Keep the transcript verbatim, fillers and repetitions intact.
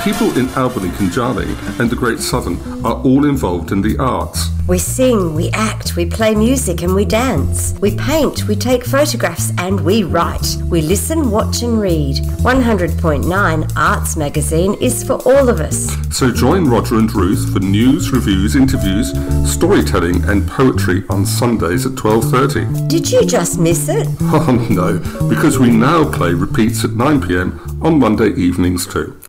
people in Albany, Kinjali and the Great Southern are all involved in the arts. We sing, we act, we play music and we dance. We paint, we take photographs and we write. We listen, watch and read. one hundred point nine Arts Magazine is for all of us. So join Roger and Ruth for news, reviews, interviews, storytelling and poetry on Sundays at twelve thirty. Did you just miss it? Oh no, because we now play repeats at nine p m on Monday evenings too.